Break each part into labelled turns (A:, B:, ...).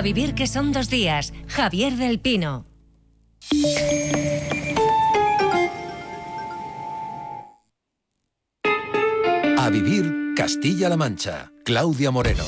A: vivir que son 2 días. Javier del Pino.
B: A vivir Castilla-La Mancha. Claudia Moreno.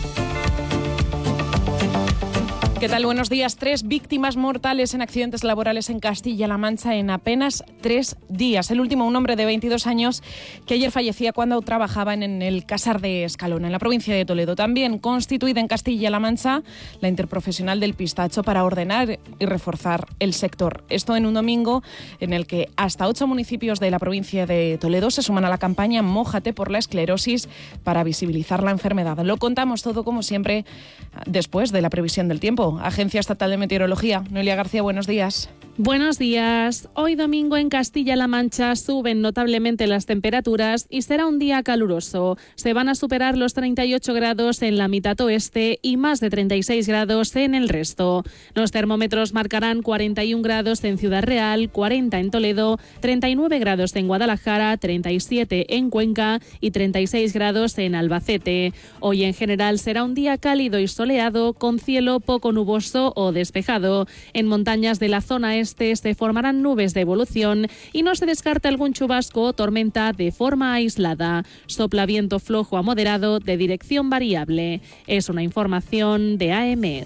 C: ¿Qué tal? Buenos días. 3 víctimas mortales en accidentes laborales en Castilla-La Mancha en apenas 3 días. El último, un hombre de 22 años que ayer fallecía cuando trabajaba en el Casar de Escalona, en la provincia de Toledo. También constituida en Castilla-La Mancha la interprofesional del pistacho para ordenar y reforzar el sector. Esto en un domingo en el que hasta 8 municipios de la provincia de Toledo se suman a la campaña Mójate por la esclerosis para visibilizar la enfermedad. Lo contamos todo, como siempre, después de la previsión del tiempo. Agencia Estatal de Meteorología. Noelia García, buenos días.
D: Buenos días. Hoy domingo en Castilla-La Mancha suben notablemente las temperaturas y será un día caluroso. Se van a superar los 38 grados en la mitad oeste y más de 36 grados en el resto. Los termómetros marcarán 41 grados en Ciudad Real, 40 en Toledo, 39 grados en Guadalajara, 37 en Cuenca y 36 grados en Albacete. Hoy en general será un día cálido y soleado con cielo poco nuboso o despejado. En montañas de la zona este se formarán nubes de evolución y no se descarta algún chubasco o tormenta de forma aislada. Sopla viento flojo a moderado de dirección variable. Es una información de AEMET.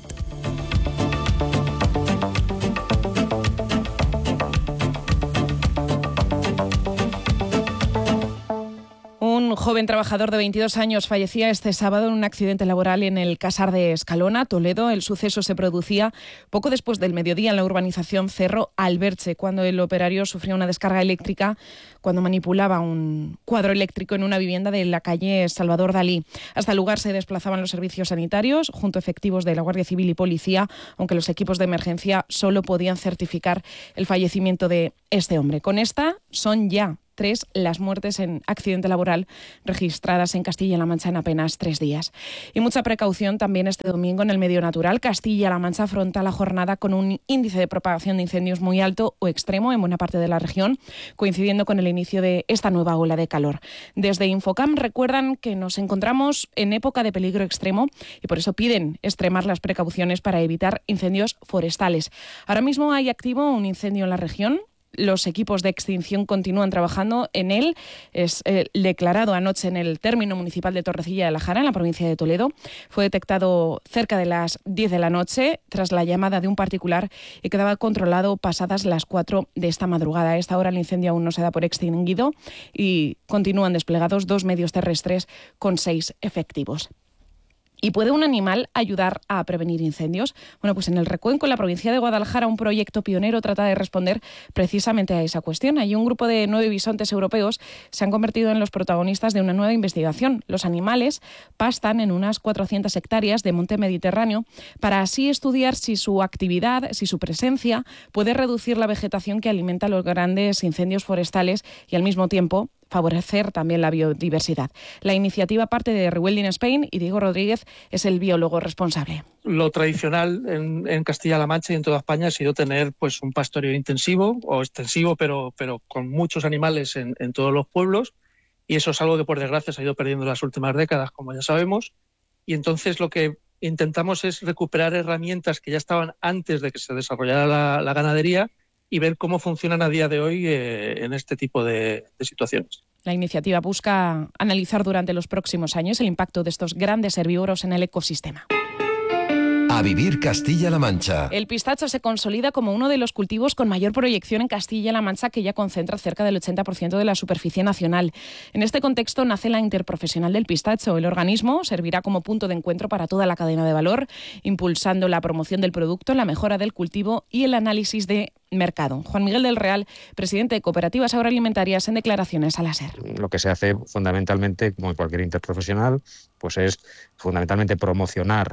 C: Un joven trabajador de 22 años fallecía este sábado en un accidente laboral en el Casar de Escalona, Toledo. El suceso se producía poco después del mediodía en la urbanización Cerro Alberche, cuando el operario sufrió una descarga eléctrica cuando manipulaba un cuadro eléctrico en una vivienda de la calle Salvador Dalí. Hasta el lugar se desplazaban los servicios sanitarios, junto a efectivos de la Guardia Civil y Policía, aunque los equipos de emergencia solo podían certificar el fallecimiento de este hombre. Con esta son ya 3 las muertes en accidente laboral registradas en Castilla-La Mancha en apenas 3 días. Y mucha precaución también este domingo en el medio natural. Castilla-La Mancha afronta la jornada con un índice de propagación de incendios muy alto o extremo en buena parte de la región, coincidiendo con el inicio de esta nueva ola de calor. Desde Infocam recuerdan que nos encontramos en época de peligro extremo y por eso piden extremar las precauciones para evitar incendios forestales. Ahora mismo hay activo un incendio en la región. Los equipos de extinción continúan trabajando en él. Es declarado anoche en el término municipal de Torrecilla de la Jara, en la provincia de Toledo. Fue detectado cerca de las 10 de la noche tras la llamada de un particular y quedaba controlado pasadas las 4 de esta madrugada. A esta hora el incendio aún no se da por extinguido y continúan desplegados 2 medios terrestres con 6 efectivos. ¿Y puede un animal ayudar a prevenir incendios? Bueno, pues en el Recuenco, en la provincia de Guadalajara, un proyecto pionero trata de responder precisamente a esa cuestión. Allí un grupo de 9 bisontes europeos se han convertido en los protagonistas de una nueva investigación. Los animales pastan en unas 400 hectáreas de monte mediterráneo para así estudiar si su actividad, si su presencia puede reducir la vegetación que alimenta los grandes incendios forestales y al mismo tiempo favorecer también la biodiversidad. La iniciativa parte de Rewilding Spain y Diego Rodríguez es el biólogo responsable.
E: Lo tradicional en Castilla-La Mancha y en toda España ha sido tener pues un pastoreo intensivo o extensivo, pero con muchos animales en todos los pueblos, y eso es algo que por desgracia se ha ido perdiendo en las últimas décadas, como ya sabemos, y entonces lo que intentamos es recuperar herramientas que ya estaban antes de que se desarrollara la ganadería y ver cómo funcionan a día de hoy en este tipo de situaciones.
C: La iniciativa busca analizar durante los próximos años el impacto de estos grandes herbívoros en el ecosistema.
B: A vivir Castilla-La Mancha.
C: El pistacho se consolida como uno de los cultivos con mayor proyección en Castilla-La Mancha, que ya concentra cerca del 80% de la superficie nacional. En este contexto nace la Interprofesional del Pistacho. El organismo servirá como punto de encuentro para toda la cadena de valor, impulsando la promoción del producto, la mejora del cultivo y el análisis de mercado. Juan Miguel del Real, presidente de Cooperativas Agroalimentarias, en declaraciones a la SER.
F: Lo que se hace fundamentalmente, como en cualquier interprofesional, pues es fundamentalmente promocionar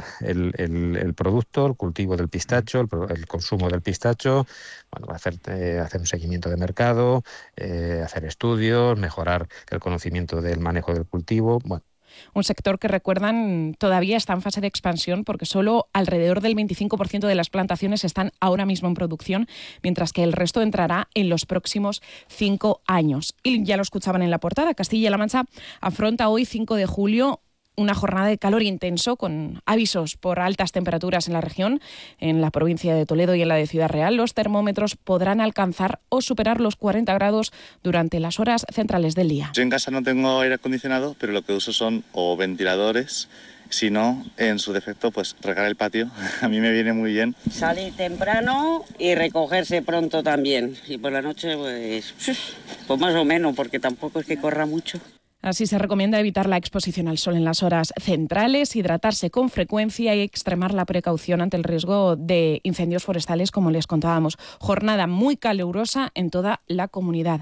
F: el producto, el cultivo del pistacho, el consumo del pistacho, bueno, hacer un seguimiento de mercado, hacer estudios, mejorar el conocimiento del manejo del cultivo. Bueno,
C: un sector que, recuerdan, todavía está en fase de expansión porque solo alrededor del 25% de las plantaciones están ahora mismo en producción, mientras que el resto entrará en los próximos 5 años. Y ya lo escuchaban en la portada, Castilla-La Mancha afronta hoy, 5 de julio, una jornada de calor intenso con avisos por altas temperaturas en la región. En la provincia de Toledo y en la de Ciudad Real, los termómetros podrán alcanzar o superar los 40 grados durante las horas centrales del día.
G: Yo en casa no tengo aire acondicionado, pero lo que uso son o ventiladores, si no, en su defecto, pues regar el patio. A mí me viene muy bien.
H: Salir temprano y recogerse pronto también. Y por la noche, pues más o menos, porque tampoco es que corra mucho.
C: Así se recomienda evitar la exposición al sol en las horas centrales, hidratarse con frecuencia y extremar la precaución ante el riesgo de incendios forestales, como les contábamos. Jornada muy calurosa en toda la comunidad.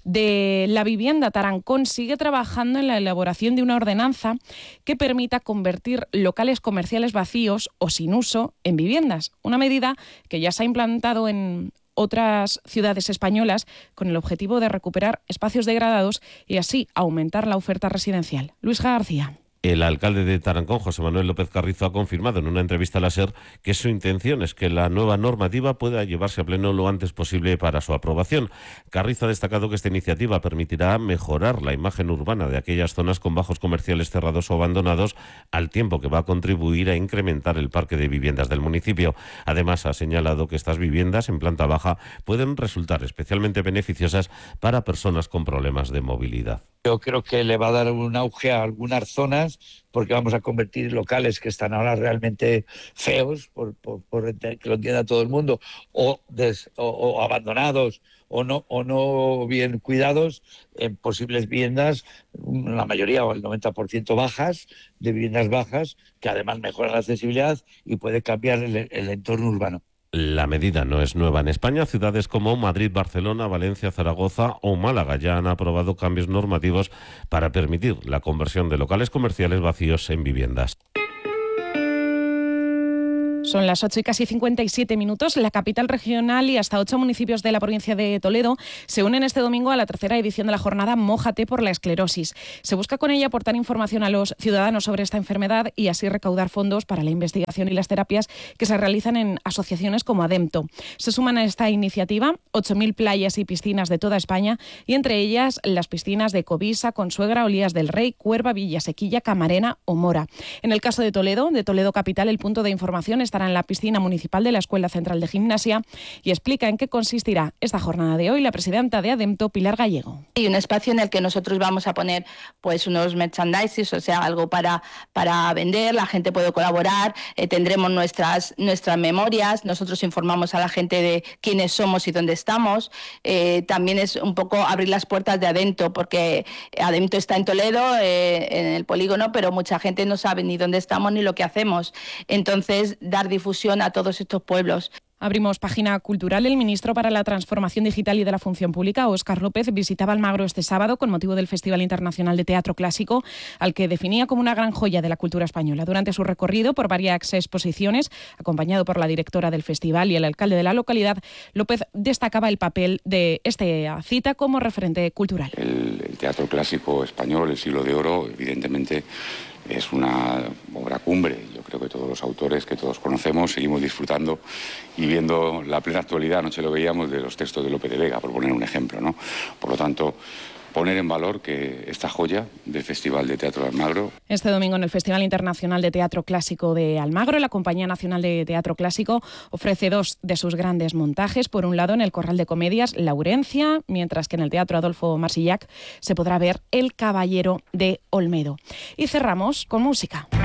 C: De la vivienda, Tarancón sigue trabajando en la elaboración de una ordenanza que permita convertir locales comerciales vacíos o sin uso en viviendas. Una medida que ya se ha implantado en otras ciudades españolas con el objetivo de recuperar espacios degradados y así aumentar la oferta residencial. Luis García.
I: El alcalde de Tarancón, José Manuel López Carrizo, ha confirmado en una entrevista a la SER que su intención es que la nueva normativa pueda llevarse a pleno lo antes posible para su aprobación. Carrizo ha destacado que esta iniciativa permitirá mejorar la imagen urbana de aquellas zonas con bajos comerciales cerrados o abandonados, al tiempo que va a contribuir a incrementar el parque de viviendas del municipio. Además, ha señalado que estas viviendas en planta baja pueden resultar especialmente beneficiosas para personas con problemas de movilidad.
J: Yo creo que le va a dar un auge a algunas zonas porque vamos a convertir locales que están ahora realmente feos, por que lo entienda todo el mundo, o abandonados o no bien cuidados, en posibles viviendas, la mayoría o el 90% bajas, de viviendas bajas, que además mejoran la accesibilidad y puede cambiar el entorno urbano.
I: La medida no es nueva en España. Ciudades como Madrid, Barcelona, Valencia, Zaragoza o Málaga ya han aprobado cambios normativos para permitir la conversión de locales comerciales vacíos en viviendas.
C: Son las 8 y casi 57 minutos. La capital regional y hasta 8 municipios de la provincia de Toledo se unen este domingo a la tercera edición de la jornada Mójate por la esclerosis. Se busca con ella aportar información a los ciudadanos sobre esta enfermedad y así recaudar fondos para la investigación y las terapias que se realizan en asociaciones como Ademto. Se suman a esta iniciativa 8.000 playas y piscinas de toda España y entre ellas las piscinas de Covisa, Consuegra, Olías del Rey, Cuerva, Villasequilla, Camarena o Mora. En el caso de Toledo Capital, el punto de información estará en la piscina municipal de la Escuela Central de Gimnasia y explica en qué consistirá esta jornada de hoy la presidenta de Ademto, Pilar Gallego.
K: Y un espacio en el que nosotros vamos a poner pues unos merchandises, o sea, algo para vender, la gente puede colaborar, tendremos nuestras memorias, nosotros informamos a la gente de quiénes somos y dónde estamos. También es un poco abrir las puertas de Ademto, porque Ademto está en Toledo, en el polígono, pero mucha gente no sabe ni dónde estamos ni lo que hacemos. Entonces, dar difusión a todos estos pueblos.
C: Abrimos página cultural. El ministro para la Transformación Digital y de la Función Pública, Óscar López, visitaba Almagro este sábado con motivo del Festival Internacional de Teatro Clásico, al que definía como una gran joya de la cultura española. Durante su recorrido por varias exposiciones, acompañado por la directora del festival y el alcalde de la localidad, López destacaba el papel de esta cita como referente cultural.
L: El teatro clásico español, el Siglo de Oro, evidentemente es una obra cumbre. Yo creo que todos los autores que todos conocemos seguimos disfrutando y viendo la plena actualidad. Anoche lo veíamos de los textos de Lope de Vega, por poner un ejemplo, ¿no? Por lo tanto, poner en valor que esta joya del Festival de Teatro de Almagro.
C: Este domingo en el Festival Internacional de Teatro Clásico de Almagro, la Compañía Nacional de Teatro Clásico ofrece dos de sus grandes montajes. Por un lado, en el Corral de Comedias, Laurencia, mientras que en el Teatro Adolfo Marsillac se podrá ver El Caballero de Olmedo. Y cerramos con música.